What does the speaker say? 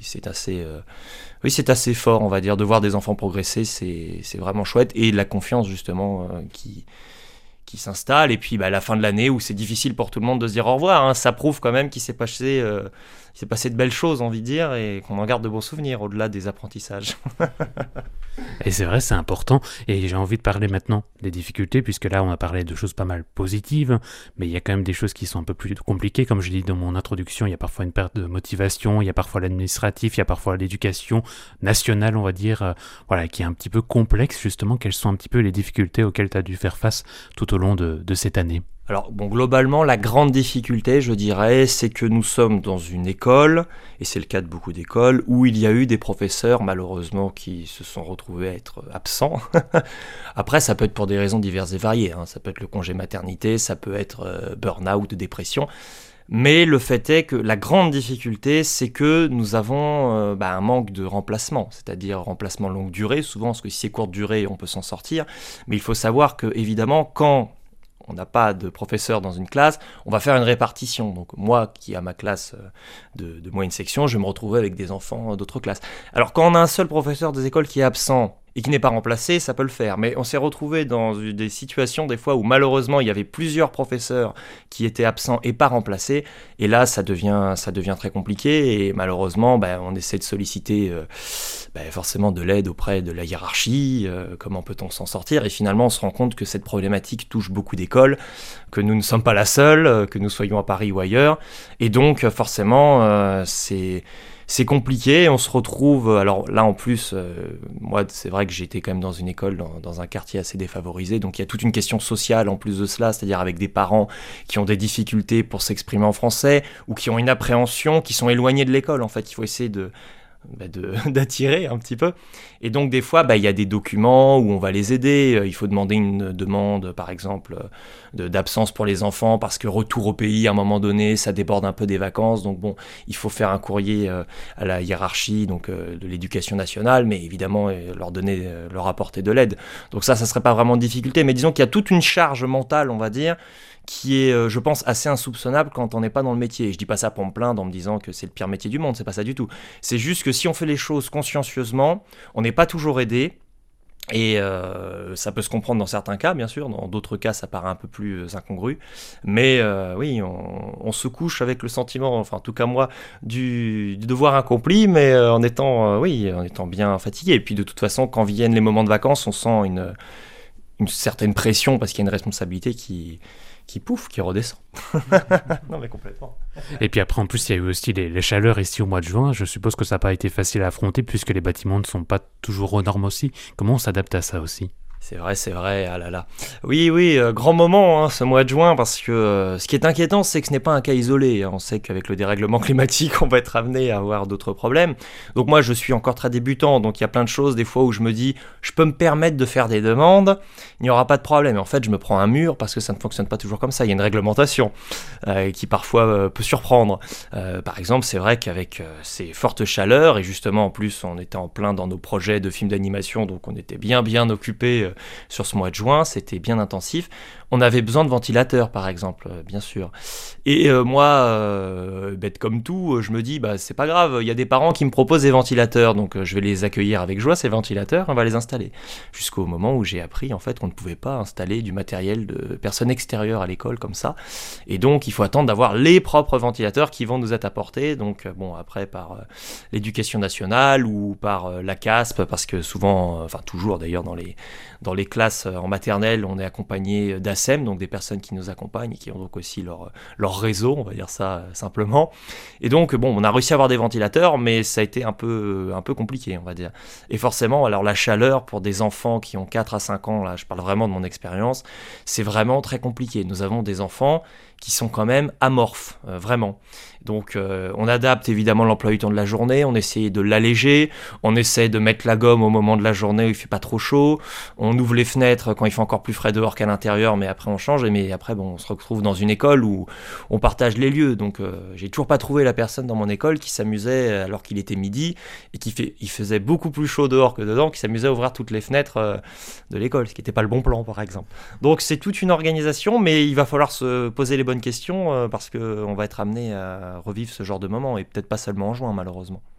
c'est assez, oui, c'est assez fort, on va dire, de voir des enfants progresser, c'est vraiment chouette. Et la confiance, justement, qui s'installe. Et puis, la fin de l'année où c'est difficile pour tout le monde de se dire au revoir, hein, ça prouve quand même il s'est passé de belles choses, envie de dire, et qu'on en garde de bons souvenirs au-delà des apprentissages. Et c'est vrai, c'est important. Et j'ai envie de parler maintenant des difficultés, puisque là, on a parlé de choses pas mal positives, mais il y a quand même des choses qui sont un peu plus compliquées. Comme je dis dans mon introduction, il y a parfois une perte de motivation, il y a parfois l'administratif, il y a parfois l'éducation nationale, on va dire, voilà, qui est un petit peu complexe, justement. Quelles sont un petit peu les difficultés auxquelles tu as dû faire face tout au long de cette année? Alors, globalement, la grande difficulté, je dirais, c'est que nous sommes dans une école, et c'est le cas de beaucoup d'écoles, où il y a eu des professeurs, malheureusement, qui se sont retrouvés à être absents. Après, ça peut être pour des raisons diverses et variées, hein. Ça peut être le congé maternité, ça peut être burn-out, dépression. Mais le fait est que la grande difficulté, c'est que nous avons un manque de remplacement, c'est-à-dire remplacement longue durée, souvent, parce que si c'est courte durée, on peut s'en sortir. Mais il faut savoir que, évidemment, quand on n'a pas de professeur dans une classe, on va faire une répartition. Donc moi, qui a ma classe de moyenne section, je vais me retrouver avec des enfants d'autres classes. Alors quand on a un seul professeur des écoles qui est absent et qui n'est pas remplacé, ça peut le faire. Mais on s'est retrouvé dans des situations des fois où malheureusement il y avait plusieurs professeurs qui étaient absents et pas remplacés. Et là, ça devient très compliqué. Et malheureusement, on essaie de solliciter forcément de l'aide auprès de la hiérarchie. Comment peut-on s'en sortir? Et finalement, on se rend compte que cette problématique touche beaucoup d'écoles, que nous ne sommes pas la seule, que nous soyons à Paris ou ailleurs. Et donc, forcément, c'est compliqué, on se retrouve, alors là en plus, moi c'est vrai que j'étais quand même dans une école, dans un quartier assez défavorisé, donc il y a toute une question sociale en plus de cela, c'est-à-dire avec des parents qui ont des difficultés pour s'exprimer en français, ou qui ont une appréhension, qui sont éloignés de l'école en fait, il faut essayer d'attirer un petit peu. Et donc des fois, il y a des documents où on va les aider. Il faut demander une demande, par exemple, d'absence pour les enfants parce que retour au pays, à un moment donné, ça déborde un peu des vacances. Donc il faut faire un courrier à la hiérarchie donc, de l'éducation nationale, mais évidemment leur apporter de l'aide. Donc ça serait pas vraiment de difficulté. Mais disons qu'il y a toute une charge mentale, on va dire, qui est, je pense, assez insoupçonnable quand on n'est pas dans le métier. Et je dis pas ça pour me plaindre en me disant que c'est le pire métier du monde, c'est pas ça du tout. C'est juste que si on fait les choses consciencieusement, on n'est pas toujours aidé. Et ça peut se comprendre dans certains cas, bien sûr. Dans d'autres cas, ça paraît un peu plus incongru. Mais oui, on se couche avec le sentiment, enfin en tout cas moi, du devoir accompli, mais en étant bien fatigué. Et puis de toute façon, quand viennent les moments de vacances, on sent une certaine pression parce qu'il y a une responsabilité qui redescend. Non mais complètement. Et puis après en plus il y a eu aussi les chaleurs ici au mois de juin, je suppose que ça n'a pas été facile à affronter puisque les bâtiments ne sont pas toujours aux normes aussi. Comment on s'adapte à ça aussi? C'est vrai, ah là là. Oui, grand moment ce mois de juin, parce que ce qui est inquiétant, c'est que ce n'est pas un cas isolé. On sait qu'avec le dérèglement climatique, on va être amené à avoir d'autres problèmes. Donc moi, je suis encore très débutant, donc il y a plein de choses des fois où je me dis, je peux me permettre de faire des demandes, il n'y aura pas de problème. Et en fait, je me prends un mur parce que ça ne fonctionne pas toujours comme ça. Il y a une réglementation qui parfois peut surprendre. Par exemple, c'est vrai qu'avec ces fortes chaleurs, et justement en plus, on était en plein dans nos projets de films d'animation, donc on était bien occupés sur ce mois de juin, c'était bien intensif. On avait besoin de ventilateurs, par exemple, bien sûr. Et moi, bête comme tout, je me dis, c'est pas grave, il y a des parents qui me proposent des ventilateurs, donc je vais les accueillir avec joie, ces ventilateurs, on va les installer. Jusqu'au moment où j'ai appris, en fait, qu'on ne pouvait pas installer du matériel de personnes extérieures à l'école comme ça. Et donc, il faut attendre d'avoir les propres ventilateurs qui vont nous être apportés. Donc, après, par l'éducation nationale ou par la CASP, parce que souvent, enfin toujours d'ailleurs dans les classes en maternelle, on est accompagné d'ASEM, donc des personnes qui nous accompagnent et qui ont donc aussi leur réseau, on va dire ça simplement. Et donc, on a réussi à avoir des ventilateurs, mais ça a été un peu compliqué, on va dire. Et forcément, alors la chaleur pour des enfants qui ont 4 à 5 ans, là, je parle vraiment de mon expérience, c'est vraiment très compliqué. Nous avons des enfants qui sont quand même amorphes, vraiment. Donc on adapte évidemment l'emploi du temps de la journée, on essaie de l'alléger, on essaie de mettre la gomme au moment de la journée où il fait pas trop chaud, on ouvre les fenêtres quand il fait encore plus frais dehors qu'à l'intérieur, mais après on change, mais après on se retrouve dans une école où on partage les lieux, donc j'ai toujours pas trouvé la personne dans mon école qui s'amusait alors qu'il était midi et il faisait beaucoup plus chaud dehors que dedans, qui s'amusait à ouvrir toutes les fenêtres de l'école, ce qui n'était pas le bon plan par exemple. Donc c'est toute une organisation, mais il va falloir se poser les bonnes questions parce qu'on va être amené à revivre ce genre de moment, et peut-être pas seulement en juin malheureusement.